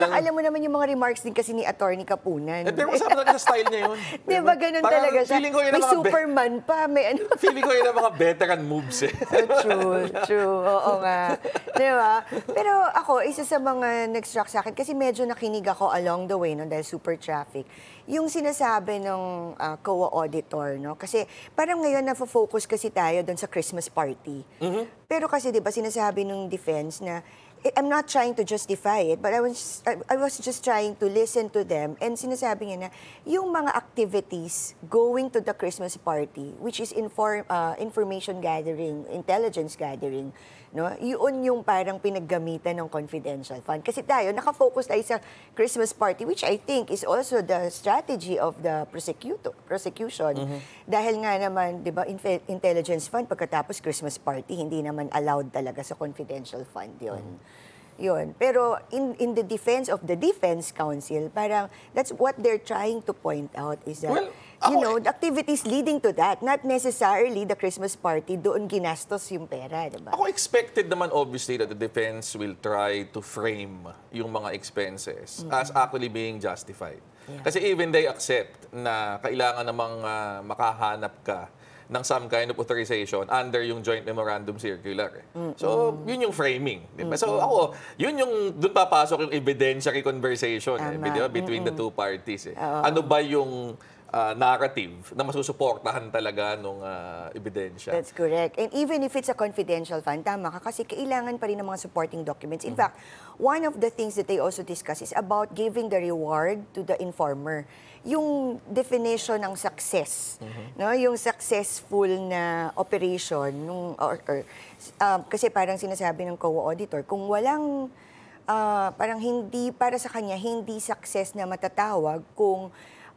Alam mo naman yung mga remarks din kasi ni Attorney Kapunan. Pero masama talaga sa style niya yun. Di ba ganun Parang talaga siya? feeling ko yun ang May mga Superman pa, may ano. Feeling ko yun ang mga veteran moves eh. True. Oo nga. Di ba? Pero ako, isa sa mga nag-struck sa akin, kasi medyo nakinig ako along the way, no, dahil super traffic, yung sinasabi ng COA auditor, no? Kasi parang ngayon na-focus kasi tayo doon sa Christmas party. Pero kasi, di ba, sinasabi ng defense na I'm not trying to justify it, but I was just trying to listen to them. And sinasabi niya na yung mga activities going to the Christmas party, which is information gathering, intelligence gathering, no? Yun yung parang pinaggamitan ng confidential fund. Kasi tayo, nakafocus tayo sa Christmas party, which I think is also the strategy of the prosecution. Dahil nga naman, di ba, intelligence fund, pagkatapos Christmas party, hindi naman allowed talaga sa confidential fund yun. Yun. Pero in the defense of the defense counsel, parang that's what they're trying to point out is that, well, the activities leading to that, not necessarily the Christmas party, doon ginastos yung pera, diba? Ako expected naman obviously that the defense will try to frame yung mga expenses as actually being justified. Yeah. Kasi even they accept na kailangan namang makahanap ka ng some kind of authorization under yung joint memorandum circular. So, yun yung framing. Diba? So, ako, yun yung, doon papasok yung evidentiary conversation diba? Between the two parties. Ano ba yung narrative na masusuportahan talaga nung ebidensya? That's correct. And even if it's a confidential fund, tama ka, kasi kailangan pa rin ng mga supporting documents. In fact, one of the things that they also discuss is about giving the reward to the informer. Yung definition ng success, no? Yung successful na operation, kasi parang sinasabi ng COA auditor, kung walang, parang hindi, para sa kanya, hindi success na matatawag kung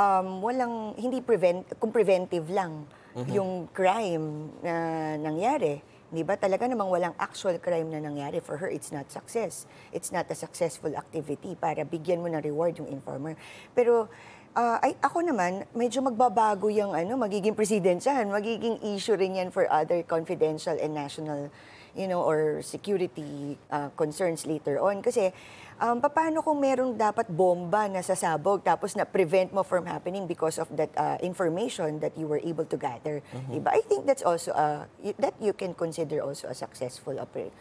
kung preventive lang yung crime na nangyari. Di ba? Talaga namang walang actual crime na nangyari. For her, it's not success. It's not a successful activity para bigyan mo ng reward yung informer. Pero ako naman, medyo magbabago yung magiging presidensyahan, magiging issue rin yan for other confidential and national, or security concerns later on. Kasi, paano kung merong dapat bomba na sasabog tapos na-prevent mo from happening because of that information that you were able to gather? Diba? I think that's also, that you can consider also a successful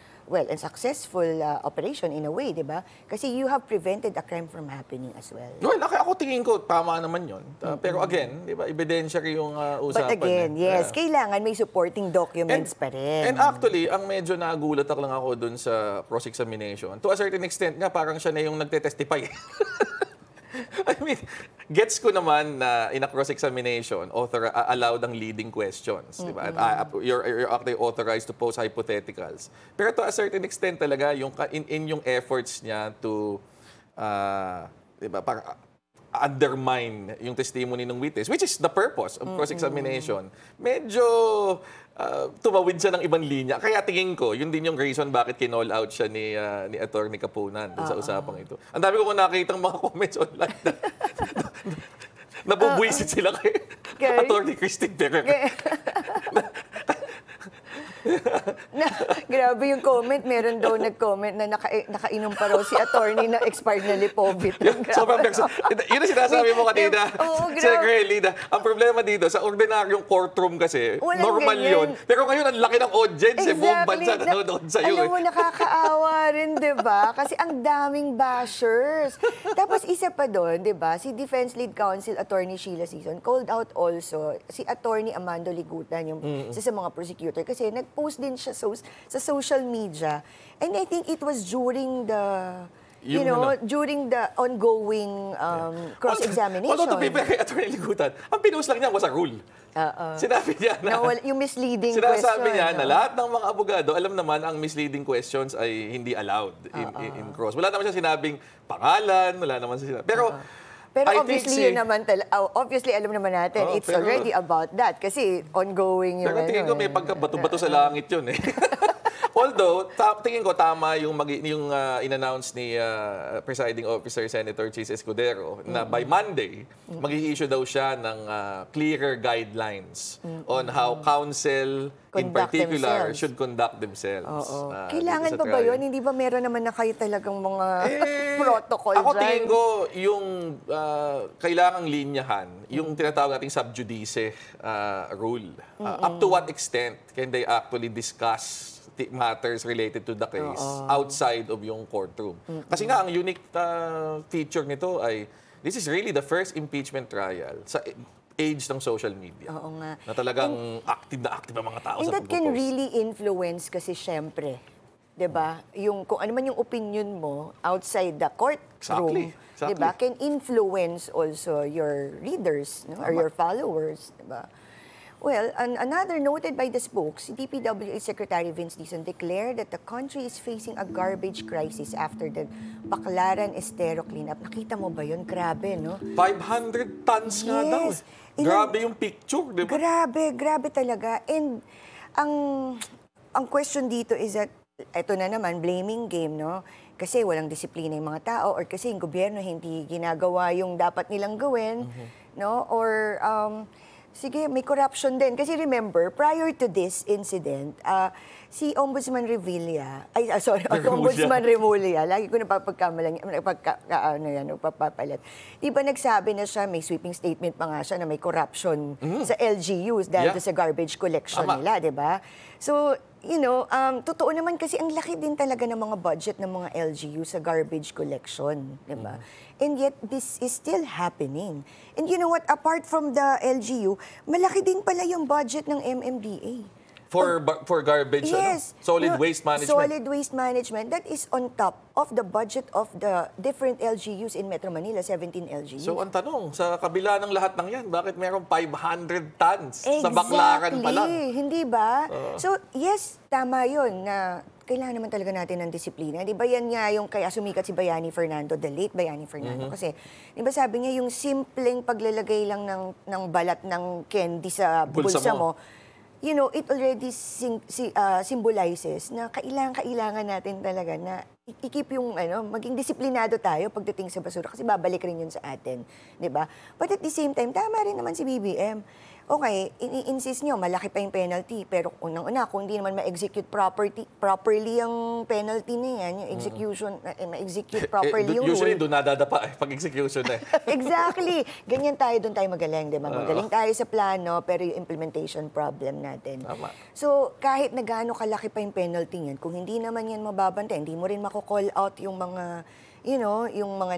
operation in a way, di ba? Kasi you have prevented a crime from happening as well. Well, ako tingin ko, tama naman yun. Pero again, di ba, evidentiary yung usapan. But again, yes, kailangan may supporting documents pa rin. And actually, ang medyo nagulat lang ako dun sa cross-examination, to a certain extent nga, parang siya na yung nagte-testify. I mean, gets ko naman na in a cross-examination, allowed ang leading questions. Diba? At, you're actually authorized to pose hypotheticals. Pero to a certain extent talaga, yung, in yung efforts niya to diba, para undermine yung testimony ng witness, which is the purpose of cross-examination, medyo tumawid siya ng ibang linya. Kaya tingin ko, yun din yung reason bakit kinall out siya ni Attorney Kapunan sa usapang ito. Ang dami ko nakita ng mga comments online na nabubwisit sila kay Attorney Christine Ferrer. Grabe yung comment. Meron daw nag-comment na nakainom pa raw si attorney na expired na Lipovit. Sobrang yun ang sinasabi mo kanina. Sir Lida, ang problema dito, sa ordinaryong courtroom kasi, walang normal ganyan. yun. Pero ngayon, ang laki ng audience. Exactly. Buong bansa nanonood sa'yo. Alam mo, nakakaawa rin, di ba? Kasi ang daming bashers. Tapos isa pa doon, di ba, si Defense Lead Counsel Attorney Sheila Sison called out also si Attorney Amando Ligutan, yung isa sa mga prosecutor, kasi nag-post din siya sa social media. And I think it was during the during the ongoing cross-examination. Although to be fair kay Attorney Ligutan, ang pinost lang niya was a rule. Sinabi niya na yung misleading sinasabi question. niya na lahat ng mga abogado, alam naman ang misleading questions ay hindi allowed in cross. Wala naman siya sinabing pangalan, wala naman siya sinabing. Pero obviously, alam naman natin, it's already about that. Kasi ongoing yung Pero tingin ko may pagkabato-bato sa langit yun eh. Although, tingin ko tama yung in-announce ni Presiding Officer Senator Chis Escudero na by Monday, mag-i-issue daw siya ng clearer guidelines on how counsel in Conduct particular, themselves. should conduct themselves. Oo. dito Kailangan sa pa ba trial. yun? Hindi ba meron naman na kayo talagang mga protocol Ako dyan? tingin ko, yung kailangang linyahan, yung tinatawag nating sub judice rule. Up to what extent can they actually discuss matters related to the case outside of yung courtroom? Kasi nga, ang unique feature nito ay, this is really the first impeachment trial sa age ng social media. Oo nga. Na talagang active ang mga tao And sa that can pagpo-post. really influence kasi syempre, 'di ba? Yung kung ano man yung opinion mo outside the courtroom, Exactly. 'di ba? Can influence also your readers, no? Or your followers, 'di ba? Well, another noted by the spokes, DPWH Secretary Vince Dizon declared that the country is facing a garbage crisis after the Baclaran Estero cleanup. Nakita mo ba yun? Grabe, no? 500 tons nga daw. Yes. Grabe yung picture, di ba? Grabe talaga. And ang question dito is that, eto na naman, blaming game, no? Kasi walang disiplina yung mga tao or kasi yung gobyerno hindi ginagawa yung dapat nilang gawin, no? Or, sige, may corruption din. Kasi remember, prior to this incident, si Ombudsman Ombudsman Remulla, lagi ko napapagpapalit. Di ba nagsabi na siya, may sweeping statement pa nga siya na may corruption sa LGUs dahil Yeah. sa garbage collection Tama. nila, di ba? So, totoo naman kasi ang laki din talaga ng mga budget ng mga LGU sa garbage collection, di ba? And yet, this is still happening. And you know what? Apart from the LGU, malaki din pala yung budget ng MMDA. For garbage, Yes. solid waste management. Solid waste management. That is on top of the budget of the different LGUs in Metro Manila, 17 LGUs. So ang tanong, sa kabila ng lahat ng yan, bakit mayroong 500 tons sa Baclaran pa lang? Hindi ba? So, yes, tama yun na kailangan naman talaga natin ng disiplina. Di ba yan nga yung kaya sumikat si Bayani Fernando, the late Bayani Fernando. Kasi, di ba sabi niya, yung simpleng paglalagay lang ng balat ng candy sa bulsa mo, it already symbolizes na kailangan natin talaga na i-keep yung maging disiplinado tayo pagdating sa basura kasi babalik rin yun sa atin, 'di ba? But at the same time, tama rin naman si BBM. Okay, insist nyo, malaki pa yung penalty, pero unang-una, kung hindi naman ma-execute properly yung penalty na yan, yung execution, ma-execute properly yung Usually, rule. doon nadadapa pag-execution eh. Exactly. Ganyan tayo, doon tayo magaling, di ba? Magaling tayo sa plano, pero yung implementation problem natin. Tama. So, kahit na gaano kalaki pa yung penalty niyan, kung hindi naman yan mababantay, hindi mo rin mako-call out yung mga, yung mga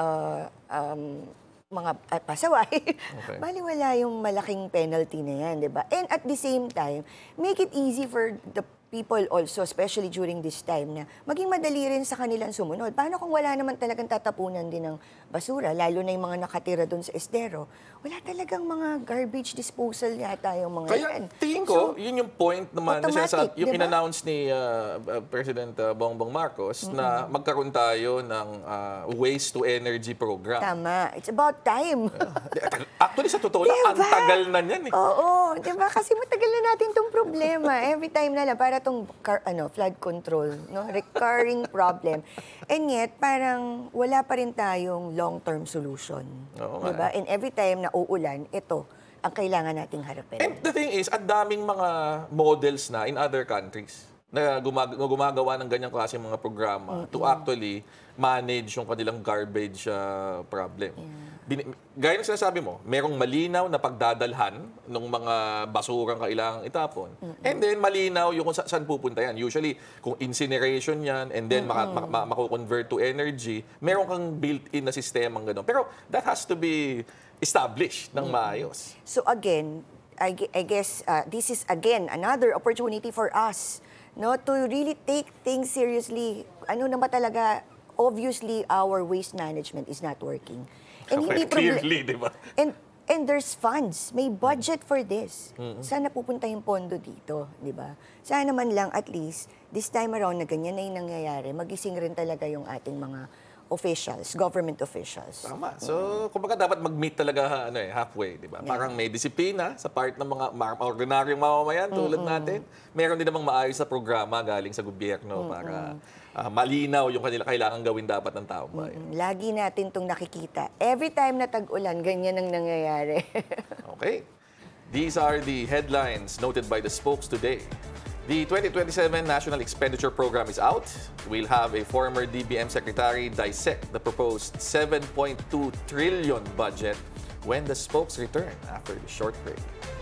mga pasaway, baliwala yung malaking penalty na yan, di ba? And at the same time, make it easy for the people also, especially during this time, na maging madali rin sa kanilang sumunod. Paano kung wala naman talagang tatapunan din ng basura, lalo na yung mga nakatira doon sa estero? Wala talagang mga garbage disposal yata yung mga Kaya yan. tingin ko, yun yung point naman na automatic, yung diba? in-announce ni President Bongbong Marcos na magkaroon tayo ng waste to energy program. Tama. It's about time. Actually, sa totoo lang, ang tagal na niyan eh. Oo, di ba? Kasi matagal na natin itong problema. Every time na lang, para itong flood control, no? Recurring problem. And yet, parang wala pa rin tayong long-term solution. Oo Di nga. ba? And every time na uulan, ito ang kailangan nating harapin. And the thing is, ang daming mga models na in other countries na gumagawa ng ganyang klase mga programa to actually manage yung kanilang garbage problem. Gaya ng sinasabi mo, merong malinaw na pagdadalhan ng mga basurang kailangang itapon. And then malinaw yung kung saan pupunta yan. Usually, kung incineration yan and then mako-convert to energy, meron kang built-in na sistemang gano'n. Pero that has to be established ng maayos. So again, I guess this is again another opportunity for us, no, to really take things seriously. Ano na ba talaga? Obviously, our waste management is not working. And hindi Clearly, di ba? And there's funds. May budget for this. Saan napupunta yung pondo dito, di ba? Sana man lang at least, this time around na ganyan na yung nangyayari, magising rin talaga yung ating mga officials, government officials. Tama. So, kumbaga dapat mag-meet talaga halfway, di ba? Parang may disiplina sa part ng mga ordinaryong mamamayan tulad natin. Meron din namang maayos na programa galing sa gobyerno para malinaw yung kanila kailangan gawin dapat ng taong bayan. Lagi natin itong nakikita. Every time na tag-ulan, ganyan ang nangyayari. Okay. These are the headlines noted by the spokes today. The 2027 National Expenditure Program is out. We'll have a former DBM secretary dissect the proposed 7.2 trillion budget when the spokes return after the short break.